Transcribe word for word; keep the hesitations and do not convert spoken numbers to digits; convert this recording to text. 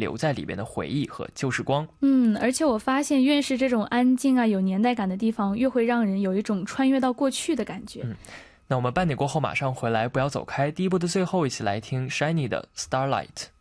留在里边的回忆和旧时光。 嗯，而且我发现越是这种安静啊有年代感的地方，越会让人有一种穿越到过去的感觉。 嗯，那我们半点过后马上回来，不要走开。第一部的最后，一起来听 Shiny 的 Starlight。